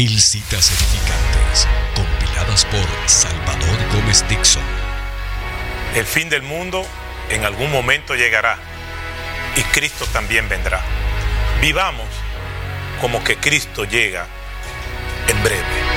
1000 citas edificantes, compiladas por Salvador Gómez Dixon. El fin del mundo en algún momento llegará y Cristo también vendrá. Vivamos como que Cristo llega en breve.